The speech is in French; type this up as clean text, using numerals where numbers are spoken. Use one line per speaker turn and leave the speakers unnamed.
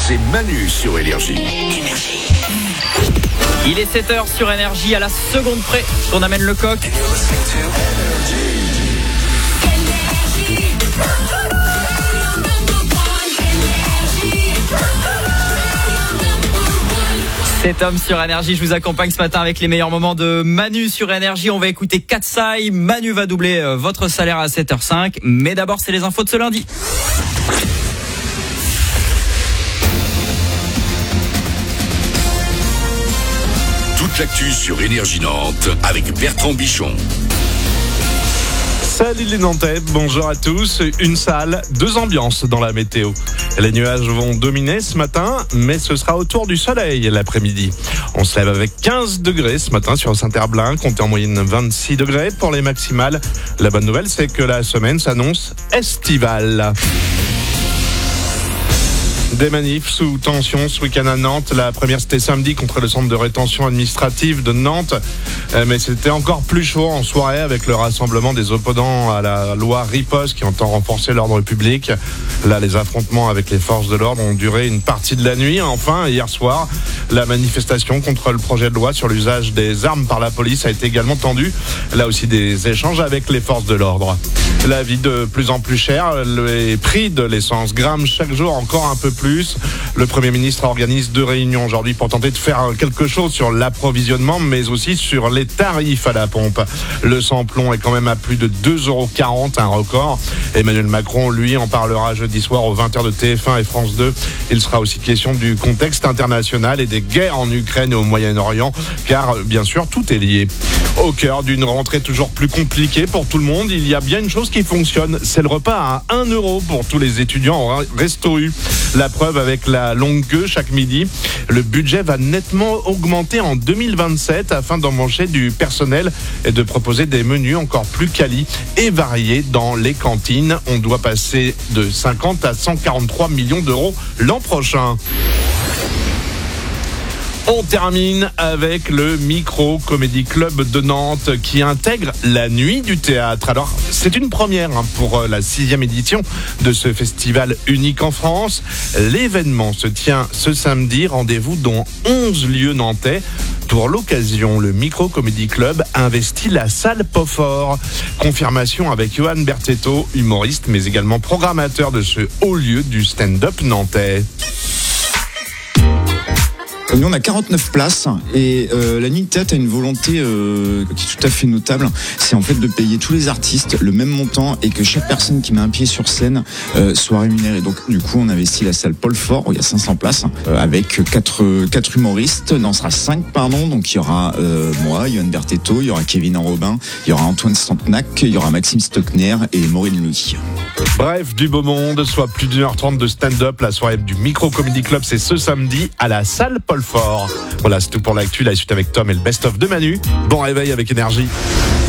c'est Manu sur Énergie.
Il est 7h sur Énergie, à la seconde près qu'on amène le coq. Cet homme sur Énergie, je vous accompagne ce matin avec les meilleurs moments de Manu sur Énergie. On va écouter Katsai. Manu va doubler votre salaire à 7h05. Mais d'abord, c'est les infos de ce lundi.
Toute l'actu sur Énergie Nantes avec Bertrand Bichon.
Salut les Nantais, bonjour à tous. Une salle, deux ambiances dans la météo. Les nuages vont dominer ce matin, mais ce sera autour du soleil l'après-midi. On se lève avec 15 degrés ce matin sur Saint-Herblain, comptez en moyenne 26 degrés pour les maximales. La bonne nouvelle, c'est que la semaine s'annonce estivale. Des manifs sous tension ce week-end à Nantes. La première, c'était samedi contre le centre de rétention administrative de Nantes. Mais c'était encore plus chaud en soirée avec le rassemblement des opposants à la loi Riposte qui entend renforcer l'ordre public. Là, les affrontements avec les forces de l'ordre ont duré une partie de la nuit. Enfin, hier soir, la manifestation contre le projet de loi sur l'usage des armes par la police a été également tendue. Là aussi, des échanges avec les forces de l'ordre. La vie de plus en plus chère. Les prix de l'essence grimpent chaque jour encore un peu plus. Le Premier ministre organise 2 réunions aujourd'hui pour tenter de faire quelque chose sur l'approvisionnement, mais aussi sur les tarifs à la pompe. Le sans-plomb est quand même à plus de 2,40 €, un record. Emmanuel Macron, lui, en parlera jeudi soir aux 20h de TF1 et France 2. Il sera aussi question du contexte international et des guerres en Ukraine et au Moyen-Orient, car bien sûr, tout est lié. Au cœur d'une rentrée toujours plus compliquée pour tout le monde, il y a bien une chose qui fonctionne, c'est le repas à 1 € pour tous les étudiants au Resto U. La preuve avec la longue queue chaque midi. Le budget va nettement augmenter en 2027 afin d'embaucher du personnel et de proposer des menus encore plus quali et variés dans les cantines. On doit passer de 50 à 143 millions d'euros l'an prochain. On termine avec le Micro Comedy Club de Nantes qui intègre la nuit du théâtre. Alors, c'est une première pour la 6e édition de ce festival unique en France. L'événement se tient ce samedi, rendez-vous dans 11 lieux nantais. Pour l'occasion, le Micro Comedy Club investit la salle Beaufort. Confirmation avec Johan Bertetto, humoriste mais également programmateur de ce haut lieu du stand-up nantais.
Nous, on a 49 places et la nuit de théâtre a une volonté qui est tout à fait notable. C'est en fait de payer tous les artistes le même montant et que chaque personne qui met un pied sur scène soit rémunérée. Donc, du coup, on investit la salle Paul Fort où il y a 500 places avec 4 humoristes. Non, ce sera 5, pardon. Donc, il y aura moi, Johan Bertetto, il y aura Kevin Enrobin, il y aura Antoine Santenac, il y aura Maxime Stockner et Maureen Louis.
Bref, du beau monde, soit plus d'1h30 de stand-up. La soirée du Micro Comedy Club, c'est ce samedi à la salle Paul Fort. Voilà, c'est tout pour l'actu. La suite avec Tom et le best-of de Manu. Bon réveil avec Énergie.